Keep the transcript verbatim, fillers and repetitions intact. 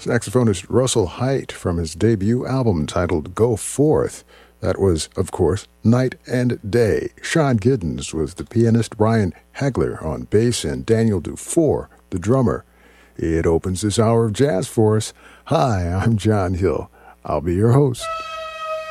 saxophonist Russell Haight from his debut album titled Go Forth. That was, of course, Night and Day. Sean Giddens was the pianist, Brian Hagler on bass, and Daniel Dufour, the drummer. It opens this hour of jazz for us. Hi, I'm John Hill. I'll be your host.